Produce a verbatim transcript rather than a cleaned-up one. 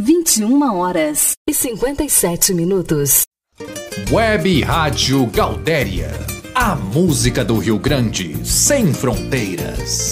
vinte e uma horas e cinquenta e sete minutos. Web Rádio Gaudéria. A música do Rio Grande, sem fronteiras.